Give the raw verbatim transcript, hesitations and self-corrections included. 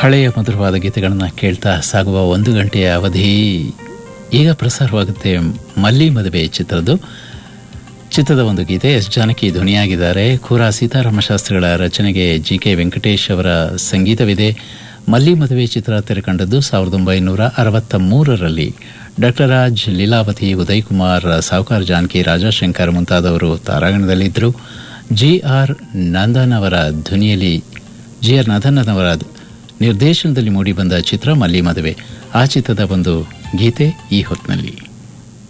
ಹಳೆಯ ಮಧುರವಾದ ಗೀತೆಗಳನ್ನು ಕೇಳ್ತಾ ಸಾಗುವ ಒಂದು ಗಂಟೆಯ ಅವಧಿ ಈಗ ಪ್ರಸಾರವಾಗುತ್ತೆ. ಮಲ್ಲಿ ಮದುವೆ ಚಿತ್ರದ್ದು ಚಿತ್ರದ ಒಂದು ಗೀತೆ. ಎಸ್ ಜಾನಕಿ ಧ್ವನಿಯಾಗಿದ್ದಾರೆ. ಕೂರಾ ಸೀತಾರಾಮ ಶಾಸ್ತ್ರಿಗಳ ರಚನೆಗೆ ಜಿ ಕೆ ವೆಂಕಟೇಶ್ ಅವರ ಸಂಗೀತವಿದೆ. ಮಲ್ಲಿ ಮದುವೆ ಚಿತ್ರ ತೆರೆಕಂಡದ್ದು ಸಾವಿರದ ಒಂಬೈನೂರ ಅರವತ್ತ ಮೂರರಲ್ಲಿ. ಡಾಕ್ಟರ್ ರಾಜ್, ಲೀಲಾವತಿ, ಉದಯ್ ಕುಮಾರ್, ಸಾವುಕಾರ್ ಜಾನಕಿ, ರಾಜಶಂಕರ್ ಮುಂತಾದವರು ತಾರಾಗಣದಲ್ಲಿದ್ದರು. ಜಿ ಆರ್ ನಂದನ್ ಅವರ ಧ್ವನಿಯಲ್ಲಿ ಜಿ ಆರ್ ನಂದನ್ ಅವರ ನಿರ್ದೇಶನದಲ್ಲಿ ಮೂಡಿಬಂದ ಚಿತ್ರ ಮಲ್ಲಿ ಮದುವೆ. ಆ ಚಿತ್ರದ ಒಂದು ಗೀತೆ ಈ ಹೊತ್ತಿನಲ್ಲಿ.